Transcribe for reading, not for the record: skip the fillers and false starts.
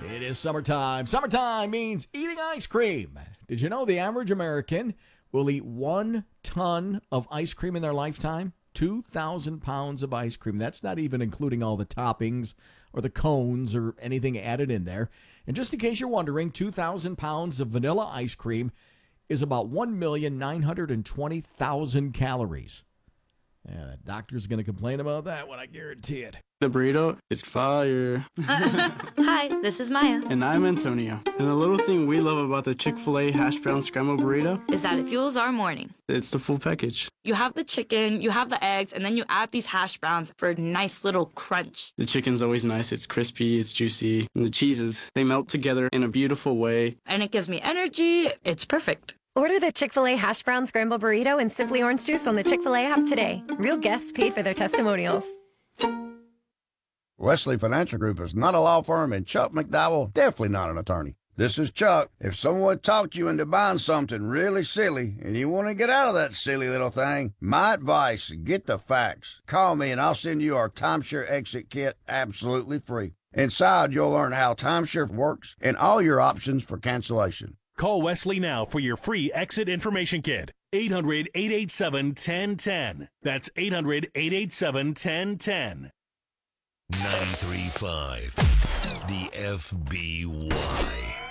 It is summertime. Summertime means eating ice cream. Did you know the average American will eat 1 ton of ice cream in their lifetime? 2,000 pounds of ice cream. That's not even including all the toppings or the cones or anything added in there. And just in case you're wondering, 2,000 pounds of vanilla ice cream is about 1,920,000 calories. Yeah, the doctor's going to complain about that one, I guarantee it. The burrito is fire. Hi, this is Maya. And I'm Antonio. And the little thing we love about the Chick-fil-A hash brown scrambled burrito Is that it fuels our morning. it's the full package. You have the chicken, you have the eggs, and then you add these hash browns for a nice little crunch. The chicken's always nice. It's crispy, it's juicy. And the cheeses, they melt together in a beautiful way. And it gives me energy. It's perfect. Order the Chick-fil-A Hash Brown Scramble Burrito and Simply Orange Juice on the Chick-fil-A app today. Real guests paid for their testimonials. Wesley Financial Group is not a law firm, and Chuck McDowell definitely not an attorney. This is Chuck. If someone talked you into buying something really silly and you want to get out of that silly little thing, my advice, get the facts. Call me and I'll send you our timeshare exit kit absolutely free. Inside, you'll learn how timeshare works and all your options for cancellation. Call Wesley now for your free exit information kit. 800-887-1010. That's 800-887-1010. 93.5, the FBY.